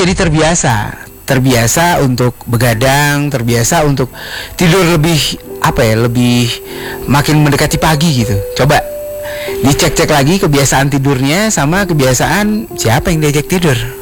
jadi terbiasa untuk begadang, terbiasa untuk tidur lebih lebih makin mendekati pagi gitu. Coba dicek-cek lagi kebiasaan tidurnya sama kebiasaan siapa yang diajak tidur.